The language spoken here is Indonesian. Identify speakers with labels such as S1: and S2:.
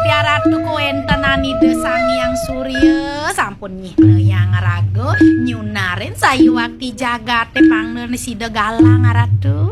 S1: Ratu ku entenani desang yang surya sampun nyihna yang rago nyunarin sayu wakti jagate pangneun sida galang Ratu.